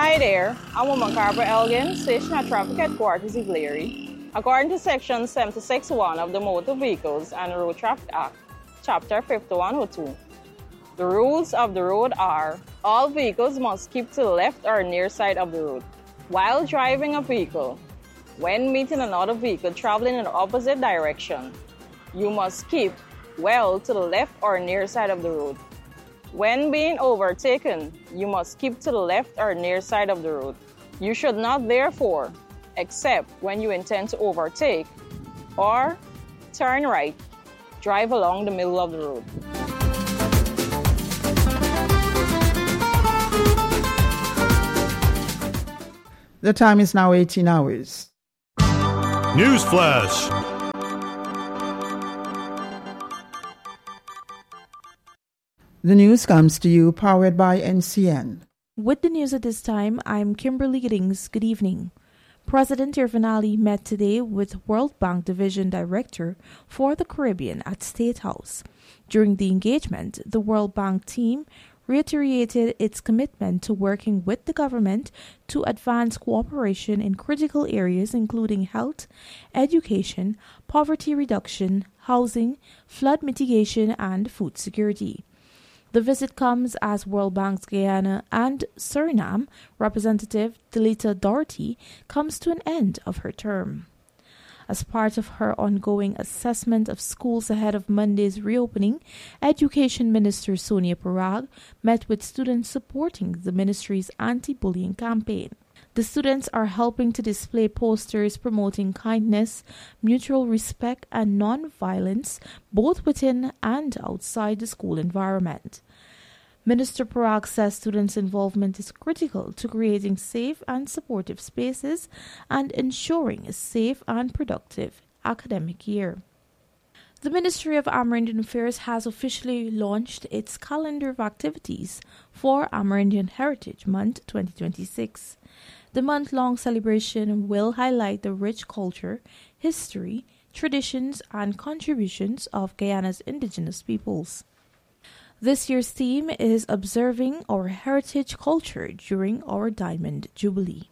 Hi there, I'm Woman Carver Elgin, Station at Traffic Headquarters, Ivleary. According to Section 76(1) of the Motor Vehicles and Road Traffic Act, Chapter 5102, the rules of the road are: all vehicles must keep to the left or near side of the road. While driving a vehicle, when meeting another vehicle traveling in the opposite direction, you must keep well to the left or near side of the road. When being overtaken, you must keep to the left or near side of the road. You should not, therefore, except when you intend to overtake or turn right, drive along the middle of the road. The time is now 18 hours. Newsflash. The news comes to you powered by NCN. With the news at this time, I'm Kimberly Giddings. Good evening. President Irvin Ali met today with World Bank Division Director for the Caribbean at State House. During the engagement, the World Bank team reiterated its commitment to working with the government to advance cooperation in critical areas including health, education, poverty reduction, housing, flood mitigation, and food security. The visit comes as World Bank's Guyana and Suriname representative Delita Doherty comes to an end of her term. As part of her ongoing assessment of schools ahead of Monday's reopening, Education Minister Sonia Parag met with students supporting the ministry's anti-bullying campaign. The students are helping to display posters promoting kindness, mutual respect, and non-violence, both within and outside the school environment. Minister Parag says students' involvement is critical to creating safe and supportive spaces and ensuring a safe and productive academic year. The Ministry of Amerindian Affairs has officially launched its calendar of activities for Amerindian Heritage Month 2026. The month-long celebration will highlight the rich culture, history, traditions, and contributions of Guyana's indigenous peoples. This year's theme is Observing Our Heritage Culture During Our Diamond Jubilee.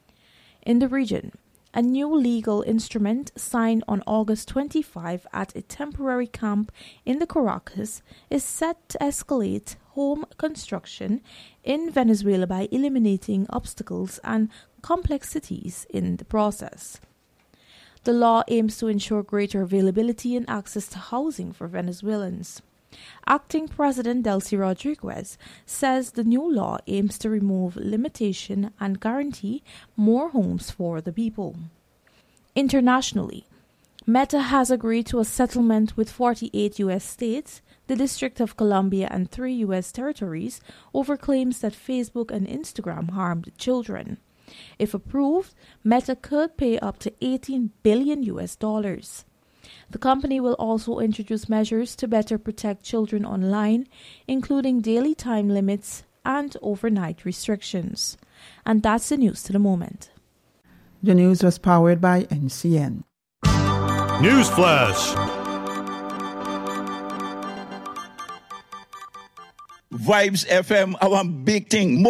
In the region, a new legal instrument signed on August 25 at a temporary camp in the Caracas is set to escalate home construction in Venezuela by eliminating obstacles and complexities in the process. The law aims to ensure greater availability and access to housing for Venezuelans. Acting President Delcy Rodriguez says the new law aims to remove limitation and guarantee more homes for the people. Internationally, Meta has agreed to a settlement with 48 U.S. states, the District of Columbia, and 3 U.S. territories over claims that Facebook and Instagram harmed children. If approved, Meta could pay up to $18 billion. The company will also introduce measures to better protect children online, including daily time limits and overnight restrictions. And that's the news to the moment. The news was powered by NCN. Newsflash. Vibes FM, our big thing.